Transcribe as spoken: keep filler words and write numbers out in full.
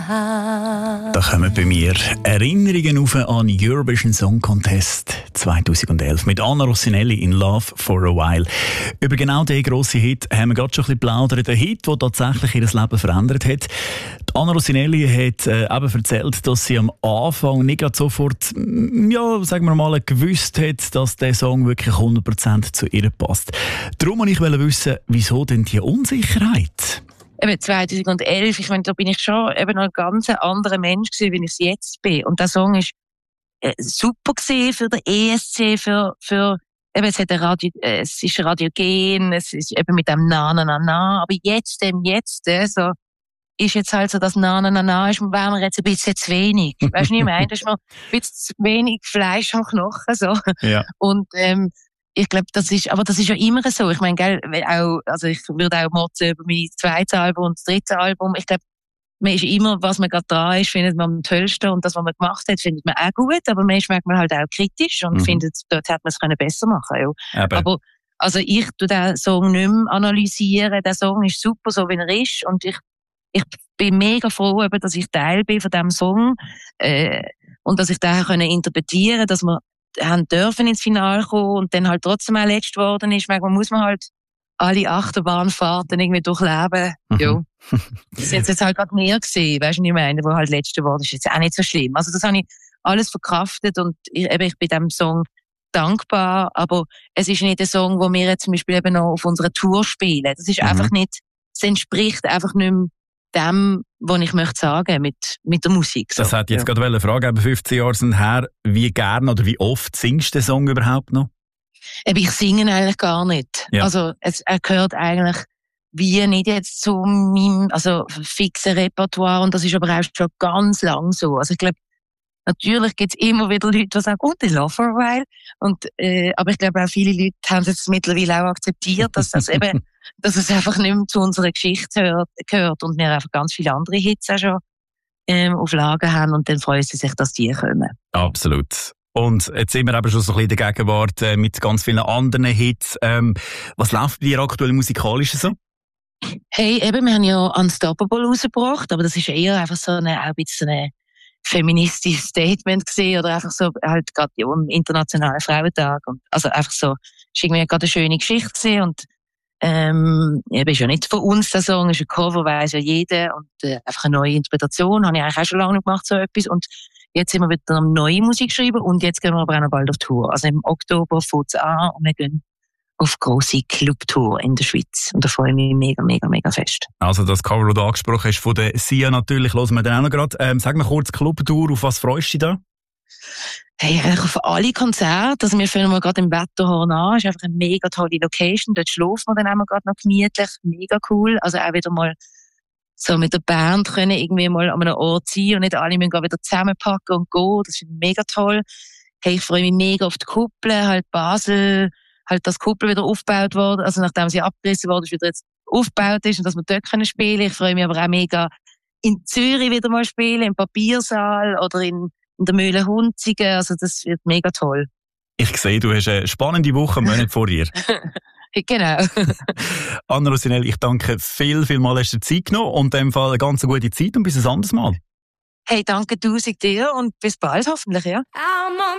Da kommen bei mir Erinnerungen auf an Eurovision Song Contest zweitausendelf mit Anna Rossinelli in Love for a While. Über genau diesen grossen Hit haben wir gerade schon ein bisschen plaudert. Ein Hit, der tatsächlich ihr Leben verändert hat. Die Anna Rossinelli hat äh, eben erzählt, dass sie am Anfang nicht gerade sofort, ja, sagen wir mal, gewusst hat, dass der Song wirklich hundert Prozent zu ihr passt. Darum wollte ich wissen, wieso denn die Unsicherheit? Eben zweitausendelf, ich meine, da bin ich schon eben noch ein ganz anderer Mensch gewesen, wie ich es jetzt bin. Und der Song ist äh, super gewesen für den E S C, für, für, eben, es hat ein Radio, äh, es ist radiogen, es ist eben mit dem Na, Na, Na, Na. Aber jetzt, dem Jetzt, äh, so, ist jetzt halt so, das Na, Na, Na, Na, ist, wäre mir jetzt ein bisschen zu wenig. Weißt du, nicht mehr? Das ist mir ein bisschen zu wenig Fleisch am Knochen, so. Ja. Und, ähm, ich glaube, das ist, aber das ist ja immer so. Ich meine, gell, auch, also ich würde auch motzen über mein zweites Album und das dritte Album. Ich glaube, man ist immer, was man gerade dran ist, findet man am tollsten und das, was man gemacht hat, findet man auch gut, aber manchmal merkt man halt auch kritisch und mhm. findet, dort hätte man es können besser machen können. Ja. Aber, also ich tu den Song nicht mehr analysieren. Der Song ist super, so wie er ist und ich, ich bin mega froh, eben, dass ich Teil bin von diesem Song, äh, und dass ich den können interpretieren, dass wir haben dürfen ins Finale kommen und dann halt trotzdem auch letzt geworden ist. Man muss man halt alle Achterbahnfahrten irgendwie durchleben. Mhm. Ja. Das ist jetzt halt gerade mehr gesehen, weißt du, was ich meine, wo halt letzte geworden ist. Jetzt auch nicht so schlimm. Also das habe ich alles verkraftet und ich, eben, ich bin diesem Song dankbar, aber es ist nicht ein Song, wo wir jetzt zum Beispiel eben noch auf unserer Tour spielen. Das ist mhm. einfach nicht, es entspricht einfach nicht mehr dem, was ich möchte sagen mit, mit der Musik. So. Das hat jetzt ja. gerade eine Frage, eben fünfzehn Jahre sind her. Wie gern oder wie oft singst du den Song überhaupt noch? Eben, ich singe eigentlich gar nicht. Ja. Also, es, er gehört eigentlich wie nicht jetzt zu meinem, also, fixen Repertoire und das ist aber auch schon ganz lang so. Also, ich glaube, natürlich gibt es immer wieder Leute, die sagen, oh, I love for a while. Und, äh, aber ich glaube auch viele Leute haben es mittlerweile auch akzeptiert, dass das eben, dass es einfach nicht mehr zu unserer Geschichte hört, gehört und wir einfach ganz viele andere Hits auch schon ähm, auf Lager haben und dann freuen sie sich, dass die kommen. Absolut. Und jetzt sind wir eben schon so ein bisschen in der Gegenwart äh, mit ganz vielen anderen Hits. Ähm, was läuft bei dir aktuell musikalisch so? Hey, eben, wir haben ja Unstoppable rausgebracht, aber das ist eher einfach so eine, auch ein bisschen eine feministisches Statement gesehen oder einfach so halt gerade ja, am Internationalen Frauentag und also einfach so ist irgendwie gerade eine schöne Geschichte gesehen und ähm, eben ist ja nicht von uns der Song, ist ein Cover, weiss ja jeder und äh, einfach eine neue Interpretation, habe ich eigentlich auch schon lange nicht gemacht so etwas und jetzt sind wir wieder am neue Musik schreiben und jetzt gehen wir aber auch noch bald auf Tour, also im Oktober fängt es an und wir gehen auf grosse Clubtour in der Schweiz. Und da freue ich mich mega, mega, mega fest. Also das Cover, das du angesprochen hast, von der Sia natürlich, hören wir dann auch noch gerade. Ähm, sag mal kurz, Clubtour, auf was freust du dich da? Hey, eigentlich auf alle Konzerte. Also wir fangen mal gerade im Wetterhorn an. Es ist einfach eine mega tolle Location. Dort schlafen wir dann auch mal gerade noch gemütlich. Mega cool. Also auch wieder mal so mit der Band können irgendwie mal an einem Ort sein und nicht alle müssen wieder zusammenpacken und gehen. Das finde ich mega toll. Hey, ich freue mich mega auf die Kuppel, halt Basel, halt das Kuppel wieder aufgebaut wurde, also nachdem sie abgerissen wurde, ist wieder jetzt aufgebaut ist und dass wir dort können spielen. Ich freue mich aber auch mega in Zürich wieder mal spielen, im Papiersaal oder in, in der Mühle Hunzigen. Also das wird mega toll. Ich sehe, du hast eine spannende Woche, einen Monat vor dir. Genau. Anna Rossinelli, ich danke viel, viel mal, hast du Zeit genommen und in dem Fall eine ganz gute Zeit und bis ein anderes Mal. Hey, danke tausend dir und bis bald hoffentlich, ja.